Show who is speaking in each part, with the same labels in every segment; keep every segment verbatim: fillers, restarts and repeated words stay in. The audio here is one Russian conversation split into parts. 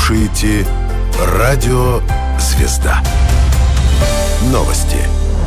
Speaker 1: слушаете Радио «Звезда». Новости.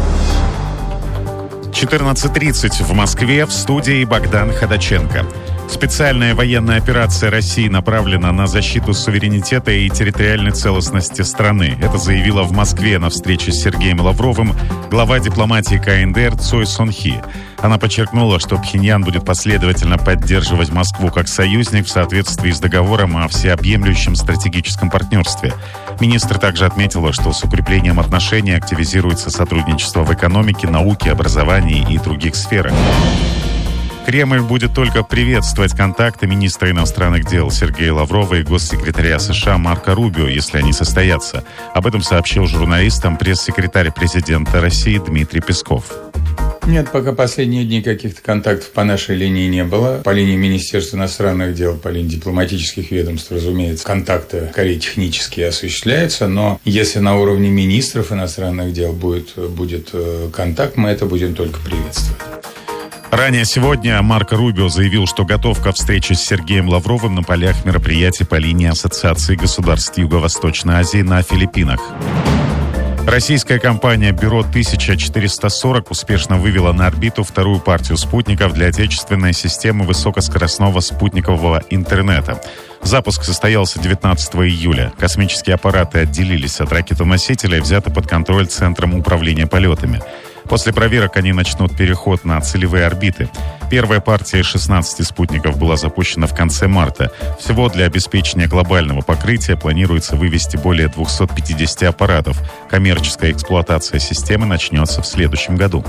Speaker 2: четырнадцать тридцать в Москве, в студии Богдан Ходаченко. Специальная военная операция России направлена на защиту суверенитета и территориальной целостности страны. Это заявила в Москве на встрече с Сергеем Лавровым глава дипломатии КНДР Цой Сон Хи. Она подчеркнула, что Пхеньян будет последовательно поддерживать Москву как союзник в соответствии с договором о всеобъемлющем стратегическом партнерстве. Министр также отметила, что с укреплением отношений активизируется сотрудничество в экономике, науке, образовании и других сферах. Кремль будет только приветствовать контакты министра иностранных дел Сергея Лаврова и госсекретаря США Марко Рубио, если они состоятся. Об этом сообщил журналистам пресс-секретарь президента России Дмитрий Песков.
Speaker 3: Нет, пока последние дни каких-то контактов по нашей линии не было. По линии Министерства иностранных дел, по линии дипломатических ведомств, разумеется, контакты в Корее технически осуществляются. Но если на уровне министров иностранных дел будет, будет контакт, мы это будем только приветствовать.
Speaker 2: Ранее сегодня Марко Рубио заявил, что готов ко встрече с Сергеем Лавровым на полях мероприятий по линии Ассоциации государств Юго-Восточной Азии на Филиппинах. Российская компания «Бюро тысяча четыреста сорок» успешно вывела на орбиту вторую партию спутников для отечественной системы высокоскоростного спутникового интернета. Запуск состоялся девятнадцатого июля. Космические аппараты отделились от ракетоносителя и взяты под контроль Центром управления полетами. После проверок они начнут переход на целевые орбиты. Первая партия из шестнадцати спутников была запущена в конце марта. Всего для обеспечения глобального покрытия планируется вывести более двухсот пятидесяти аппаратов. Коммерческая эксплуатация системы начнется в следующем году.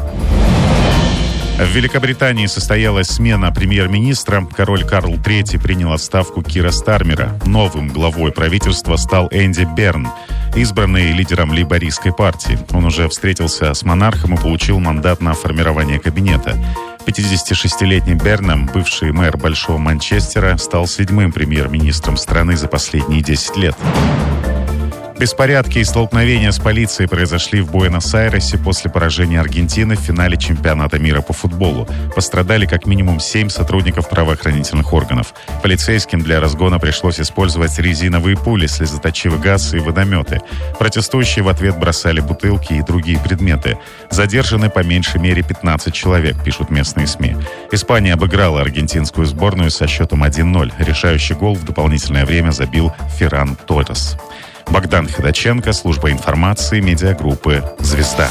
Speaker 2: В Великобритании состоялась смена премьер-министра. Король Карл третий принял отставку Кира Стармера. Новым главой правительства стал Энди Берн, избранный лидером лейбористской партии. Он уже встретился с монархом и получил мандат на формирование кабинета. пятидесятишестилетний Бернам, бывший мэр Большого Манчестера, стал седьмым премьер-министром страны за последние десять лет. Беспорядки и столкновения с полицией произошли в Буэнос-Айресе после поражения Аргентины в финале чемпионата мира по футболу. Пострадали как минимум семь сотрудников правоохранительных органов. Полицейским для разгона пришлось использовать резиновые пули, слезоточивый газ и водометы. Протестующие в ответ бросали бутылки и другие предметы. Задержаны по меньшей мере пятнадцать человек, пишут местные СМИ. Испания обыграла аргентинскую сборную со счетом один ноль. Решающий гол в дополнительное время забил Ферран Торрес. Богдан Ходаченко, служба информации, медиагруппы «Звезда».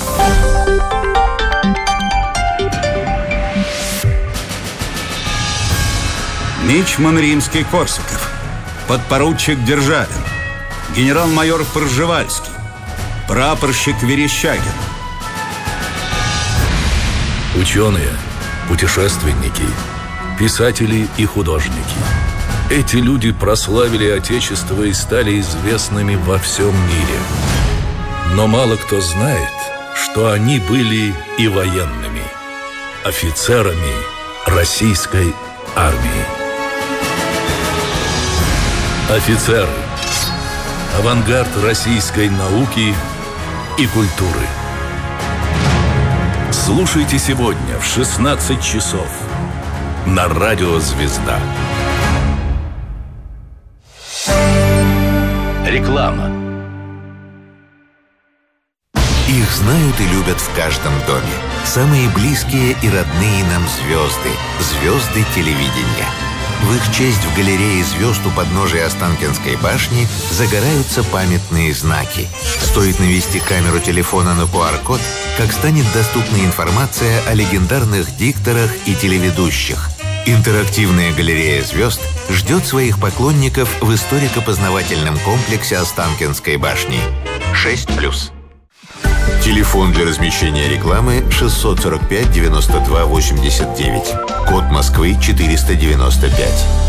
Speaker 4: Мичман Римский-Корсаков, подпоручик Державин, генерал-майор Пржевальский, прапорщик Верещагин.
Speaker 5: Ученые, путешественники, писатели и художники. Эти люди прославили Отечество и стали известными во всем мире. Но мало кто знает, что они были и военными, офицерами российской армии. Офицеры – авангард российской науки и культуры. Слушайте сегодня в шестнадцать часов на Радио «Звезда». Реклама.
Speaker 6: Их знают и любят в каждом доме. Самые близкие и родные нам звезды. Звезды телевидения. В их честь в галерее звезд у подножия Останкинской башни загораются памятные знаки. Стоит навести камеру телефона на ку ар код, как станет доступна информация о легендарных дикторах и телеведущих. Интерактивная галерея звезд ждет своих поклонников в историко-познавательном комплексе Останкинской башни. шесть плюс. Телефон для размещения рекламы шестьсот сорок пять девяносто два восемьдесят девять. Код Москвы четыреста девяносто пять.